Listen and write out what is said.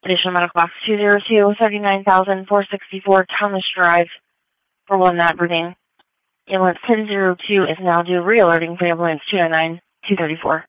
Additional medical box 202, 39,464 Thomas Drive for one Aberdeen. Ambulance 1002 is now due re-alerting for ambulance 209, 234.